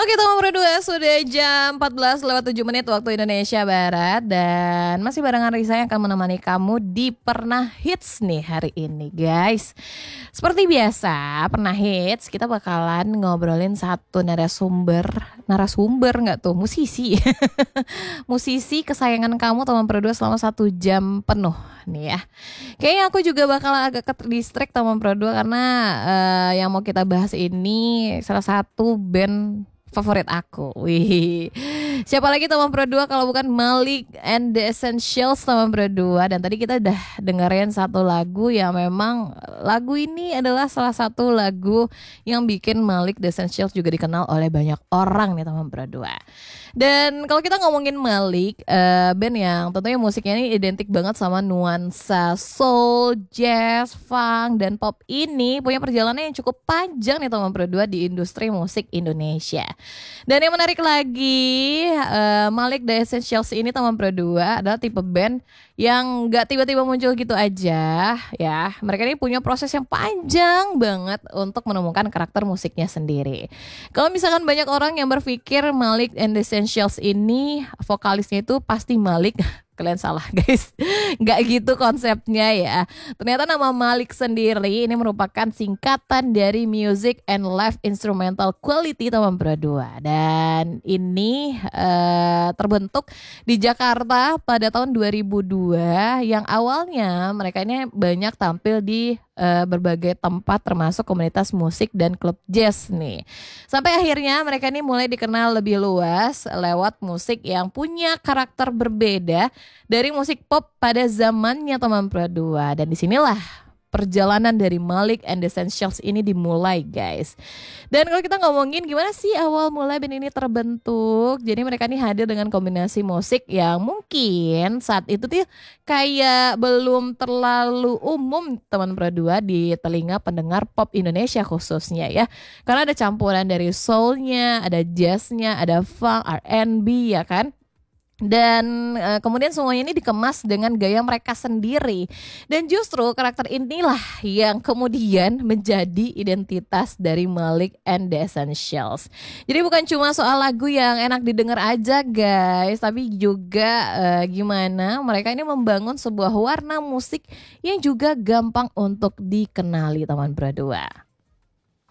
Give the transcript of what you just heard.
Oke teman berdua, sudah jam 14 lewat 7 menit waktu Indonesia Barat. Dan masih barengan Risa yang akan menemani kamu di Pernah Hits nih hari ini guys. Seperti biasa, Pernah Hits kita bakalan ngobrolin satu narasumber nggak tuh, musisi. Musisi kesayangan kamu teman berdua selama 1 jam penuh nih ya. Kayaknya aku juga bakal agak ke-distract teman berdua karena yang mau kita bahas ini salah satu band favorit aku. Wih. Siapa lagi teman berdua kalau bukan Malik and the Essentials teman berdua. Dan tadi kita udah dengerin satu lagu yang memang lagu ini adalah salah satu lagu yang bikin Malik the Essentials juga dikenal oleh banyak orang nih teman berdua. Dan kalau kita ngomongin Malik, band yang tentunya musiknya ini identik banget sama nuansa soul, jazz, funk, dan pop ini punya perjalanan yang cukup panjang nih teman berdua di industri musik Indonesia. Dan yang menarik lagi, Malik The Essentials ini teman berdua adalah tipe band yang gak tiba-tiba muncul gitu aja ya. Mereka ini punya proses yang panjang banget untuk menemukan karakter musiknya sendiri. Kalau misalkan banyak orang yang berpikir Malik and the Essentials ini vokalisnya itu pasti Malik, kalian salah guys. Gak gitu konsepnya ya. Ternyata nama Malik sendiri ini merupakan singkatan dari Music and Live Instrumental Quality teman berdua. Dan ini terbentuk di Jakarta pada tahun 2002 yang awalnya mereka ini banyak tampil di berbagai tempat termasuk komunitas musik dan klub jazz nih. Sampai akhirnya mereka ini mulai dikenal lebih luas lewat musik yang punya karakter berbeda dari musik pop pada zamannya teman berdua. Dan disinilah perjalanan dari Malik and the Essentials ini dimulai guys. Dan kalau kita ngomongin gimana sih awal mulai band ini terbentuk, jadi mereka ini hadir dengan kombinasi musik yang mungkin saat itu tuh kayak belum terlalu umum teman berdua di telinga pendengar pop Indonesia khususnya ya. Karena ada campuran dari soulnya, ada jazznya, ada funk, R&B ya kan. Dan kemudian semuanya ini dikemas dengan gaya mereka sendiri. Dan justru karakter inilah yang kemudian menjadi identitas dari Malik and the Essentials. Jadi bukan cuma soal lagu yang enak didengar aja guys, tapi juga gimana mereka ini membangun sebuah warna musik yang juga gampang untuk dikenali teman berdua.